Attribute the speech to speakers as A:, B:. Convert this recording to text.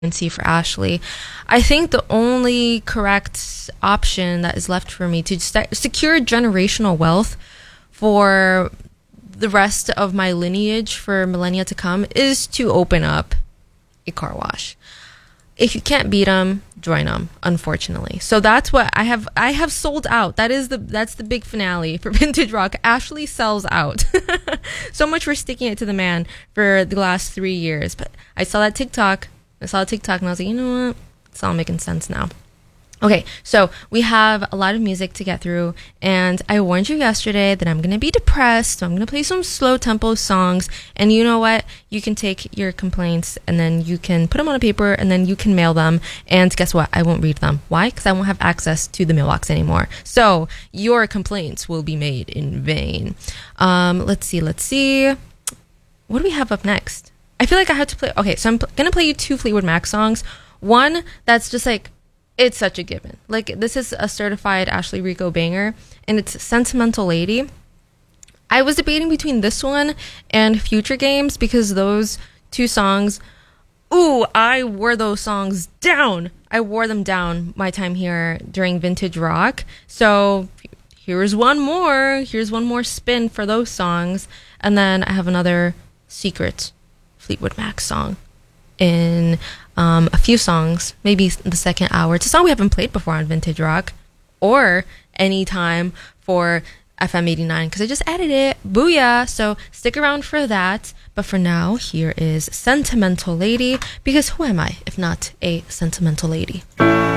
A: see for Ashley. I think the only correct option that is left for me to secure generational wealth for the rest of my lineage for millennia to come is to open up a car wash. If you can't beat them, join them, unfortunately. So that's what I have sold out. That's the big finale for Vintage Rock. Ashley sells out. So much for sticking it to the man for the last 3 years. But I saw a TikTok and I was like, you know what? It's all making sense now. Okay, so we have a lot of music to get through, and I warned you yesterday that I'm going to be depressed, so I'm going to play some slow tempo songs, and you know what? You can take your complaints, and then you can put them on a paper, and then you can mail them, and guess what? I won't read them. Why? Because I won't have access to the mailbox anymore. So your complaints will be made in vain. Let's see. What do we have up next? I feel like I have to play... Okay, so I'm going to play you 2 Fleetwood Mac songs. One that's just like... It's such a given. Like, this is a certified Ashley Rico banger, and it's Sentimental Lady. I was debating between this one and Future Games because those 2 songs, I wore those songs down. I wore them down my time here during Vintage Rock. So here's one more spin for those songs. And then I have another secret Fleetwood Mac song in a few songs, maybe the second hour. It's a song we haven't played before on Vintage Rock or any time for FM 89 because I just added it. Booyah! So stick around for that. But for now, here is Sentimental Lady, because who am I if not a sentimental lady?